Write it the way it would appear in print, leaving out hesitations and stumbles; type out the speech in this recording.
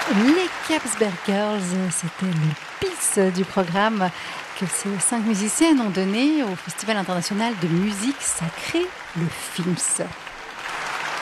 Les Capsberg Girls, c'était le PIS du programme que ces 5 musiciennes ont donné au Festival international de musique sacrée, le FIMS.